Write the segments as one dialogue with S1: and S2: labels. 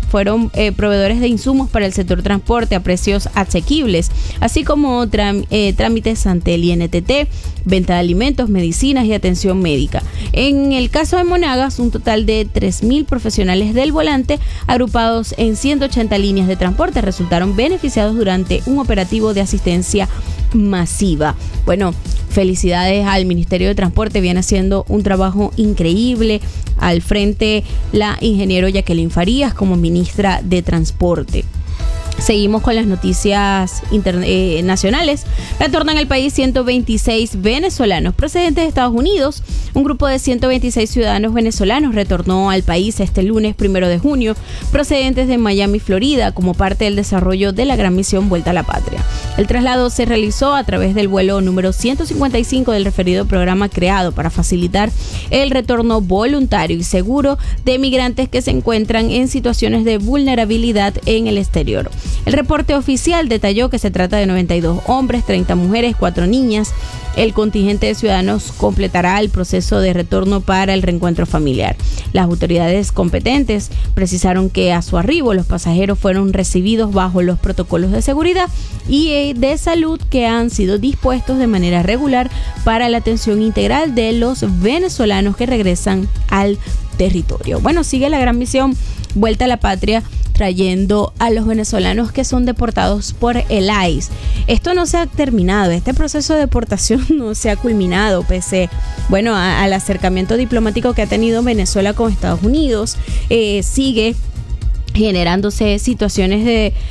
S1: fueron proveedores de insumos para el sector transporte a precios asequibles, así como trámites ante el INTT, venta de alimentos, medicinas y atención médica. En el caso de Monagas, un total de 3.000 profesionales del volante, agrupados en 180 líneas de transporte, resultaron beneficiados durante un operativo de asistencia masiva. Bueno, felicidades al Ministerio de Transporte, viene haciendo un trabajo increíble. Al frente, la ingeniero Jacqueline Farías como ministra de Transporte. Seguimos con las noticias nacionales. Retornan al país 126 venezolanos procedentes de Estados Unidos. Un grupo de 126 ciudadanos venezolanos retornó al país este lunes 1 de junio, procedentes de Miami, Florida, como parte del desarrollo de la gran misión Vuelta a la Patria. El traslado se realizó a través del vuelo número 155 del referido programa creado para facilitar el retorno voluntario y seguro de migrantes que se encuentran en situaciones de vulnerabilidad en el exterior. El reporte oficial detalló que se trata de 92 hombres, 30 mujeres, 4 niñas. El contingente de ciudadanos completará el proceso de retorno para el reencuentro familiar. Las autoridades competentes precisaron que a su arribo los pasajeros fueron recibidos bajo los protocolos de seguridad y de salud que han sido dispuestos de manera regular para la atención integral de los venezolanos que regresan al territorio. Bueno, sigue la gran misión Vuelta a la Patria, trayendo a los venezolanos que son deportados por el ICE. Esto no se ha terminado, este proceso de deportación no se ha culminado, pese al acercamiento diplomático que ha tenido Venezuela con Estados Unidos. Sigue generándose situaciones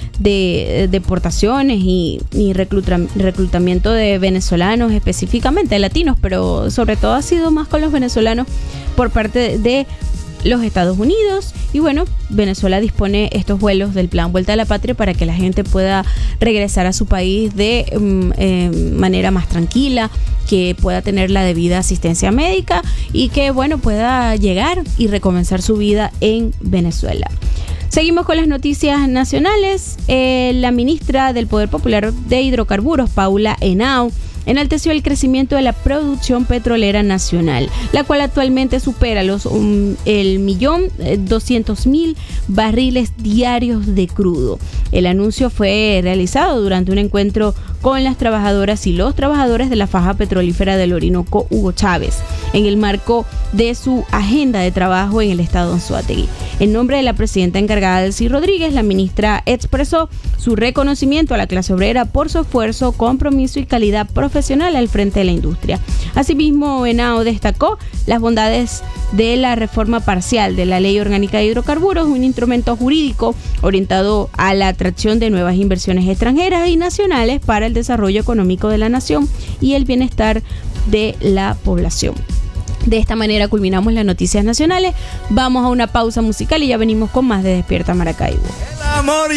S1: de deportaciones y reclutamiento de venezolanos, específicamente latinos, pero sobre todo ha sido más con los venezolanos por parte de los Estados Unidos. Y bueno, Venezuela dispone estos vuelos del plan Vuelta a la Patria para que la gente pueda regresar a su país de manera más tranquila, que pueda tener la debida asistencia médica y que pueda llegar y recomenzar su vida en Venezuela. Seguimos con las noticias nacionales. La ministra del Poder Popular de Hidrocarburos, Paula Henao, enalteció el crecimiento de la producción petrolera nacional, la cual actualmente supera los 1.200.000 barriles diarios de crudo. El anuncio fue realizado durante un encuentro con las trabajadoras y los trabajadores de la faja petrolífera del Orinoco Hugo Chávez, en el marco de su agenda de trabajo en el estado de Anzoátegui. En nombre de la presidenta encargada, Delcy Rodríguez, la ministra expresó su reconocimiento a la clase obrera por su esfuerzo, compromiso y calidad profesional al frente de la industria. Asimismo, Henao destacó las bondades de la reforma parcial de la Ley Orgánica de Hidrocarburos, un instrumento jurídico orientado a la atracción de nuevas inversiones extranjeras y nacionales para el desarrollo económico de la nación y el bienestar de la población. De esta manera culminamos las noticias nacionales. Vamos a una pausa musical y ya venimos con más de Despierta Maracaibo.